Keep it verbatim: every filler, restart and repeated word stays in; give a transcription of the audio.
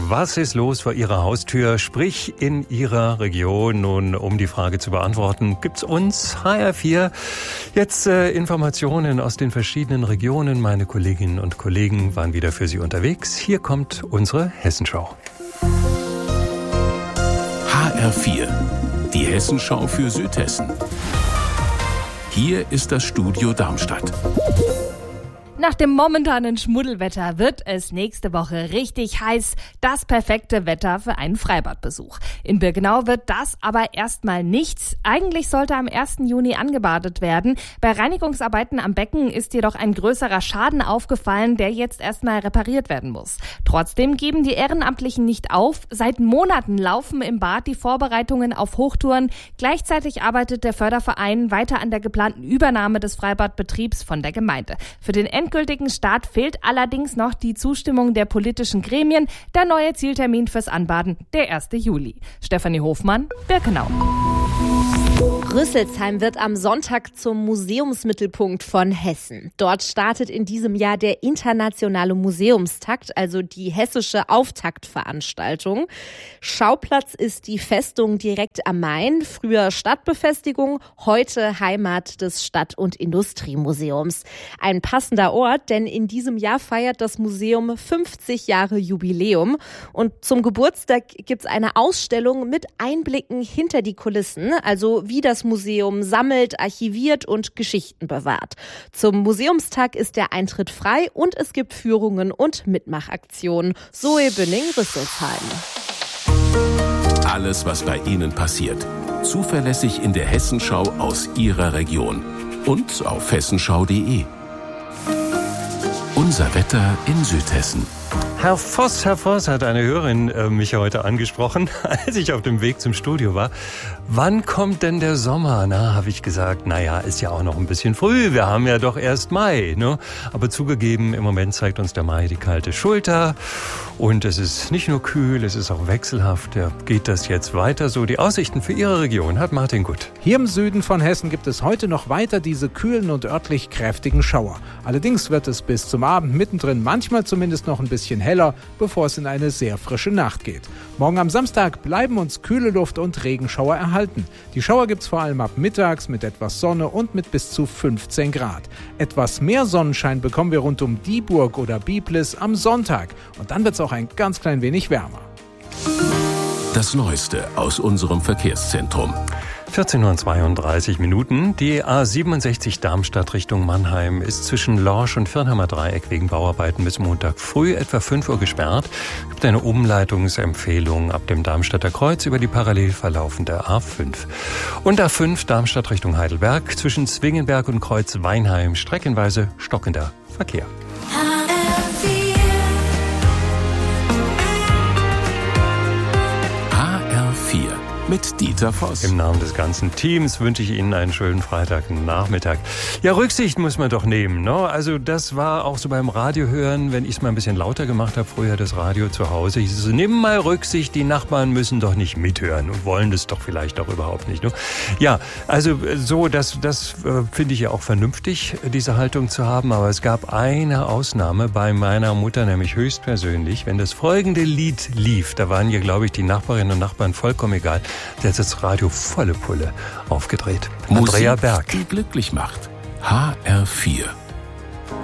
Was ist los vor Ihrer Haustür, sprich in Ihrer Region? Nun, um die Frage zu beantworten, gibt's uns H R vier. Jetzt äh, Informationen aus den verschiedenen Regionen. Meine Kolleginnen und Kollegen waren wieder für Sie unterwegs. Hier kommt unsere Hessenschau. H R vier, die Hessenschau für Südhessen. Hier ist das Studio Darmstadt. Nach dem momentanen Schmuddelwetter wird es nächste Woche richtig heiß. Das perfekte Wetter für einen Freibadbesuch. In Birkenau wird das aber erstmal nichts. Eigentlich sollte am ersten Juni angebadet werden. Bei Reinigungsarbeiten am Becken ist jedoch ein größerer Schaden aufgefallen, der jetzt erstmal repariert werden muss. Trotzdem geben die Ehrenamtlichen nicht auf. Seit Monaten laufen im Bad die Vorbereitungen auf Hochtouren. Gleichzeitig arbeitet der Förderverein weiter an der geplanten Übernahme des Freibadbetriebs von der Gemeinde. Für den endgültigen Start fehlt allerdings noch die Zustimmung der politischen Gremien. Der neue Zieltermin fürs Anbaden, der erste Juli. Stefanie Hofmann, Birkenau. Rüsselsheim wird am Sonntag zum Museumsmittelpunkt von Hessen. Dort startet in diesem Jahr der internationale Museumstakt, also die hessische Auftaktveranstaltung. Schauplatz ist die Festung direkt am Main, früher Stadtbefestigung, heute Heimat des Stadt- und Industriemuseums. Ein passender Ort, denn in diesem Jahr feiert das Museum fünfzig Jahre Jubiläum. Und zum Geburtstag gibt's eine Ausstellung mit Einblicken hinter die Kulissen, also wie das Museum sammelt, archiviert und Geschichten bewahrt. Zum Museumstag ist der Eintritt frei und es gibt Führungen und Mitmachaktionen. Zoe Bünning-Rüsselsheim. Alles, was bei Ihnen passiert. Zuverlässig in der Hessenschau aus Ihrer Region. Und auf hessenschau punkt de. Unser Wetter in Südhessen. Herr Voss, Herr Voss, hat eine Hörerin äh, mich heute angesprochen, als ich auf dem Weg zum Studio war. Wann kommt denn der Sommer? Na, habe ich gesagt, naja, ist ja auch noch ein bisschen früh. Wir haben ja doch erst Mai, ne? Aber zugegeben, im Moment zeigt uns der Mai die kalte Schulter. Und es ist nicht nur kühl, es ist auch wechselhaft. Ja, geht das jetzt weiter so? Die Aussichten für Ihre Region hat Martin Gut. Hier im Süden von Hessen gibt es heute noch weiter diese kühlen und örtlich kräftigen Schauer. Allerdings wird es bis zum Abend mittendrin manchmal zumindest noch ein bisschen heller, bevor es in eine sehr frische Nacht geht. Morgen am Samstag bleiben uns kühle Luft und Regenschauer erhalten. Die Schauer gibt's vor allem ab mittags mit etwas Sonne und mit bis zu fünfzehn Grad. Etwas mehr Sonnenschein bekommen wir rund um Dieburg oder Biblis am Sonntag. Und dann wird's auch ein ganz klein wenig wärmer. Das Neueste aus unserem Verkehrszentrum. vierzehn Uhr zweiunddreißig Minuten. Die A siebenundsechzig Darmstadt Richtung Mannheim ist zwischen Lorsch und Firnheimer Dreieck wegen Bauarbeiten bis Montag früh etwa fünf Uhr gesperrt. Es gibt eine Umleitungsempfehlung ab dem Darmstadter Kreuz über die parallel verlaufende A fünf. Und A fünf Darmstadt Richtung Heidelberg zwischen Zwingenberg und Kreuz Weinheim streckenweise stockender Verkehr. Mit Dieter Voss. Im Namen des ganzen Teams wünsche ich Ihnen einen schönen Freitagnachmittag. Ja, Rücksicht muss man doch nehmen, ne? Also das war auch so beim Radio hören, wenn ich es mal ein bisschen lauter gemacht habe, früher das Radio zu Hause. Ich so, nimm mal Rücksicht, die Nachbarn müssen doch nicht mithören und wollen das doch vielleicht auch überhaupt nicht, ne? Ja, also so, das, das äh, finde ich ja auch vernünftig, diese Haltung zu haben. Aber es gab eine Ausnahme bei meiner Mutter, nämlich höchstpersönlich. Wenn das folgende Lied lief, da waren ihr, glaube ich, die Nachbarinnen und Nachbarn vollkommen egal. Der hat das Radio volle Pulle aufgedreht. Musik, Andrea Berg. die glücklich macht. H R vier.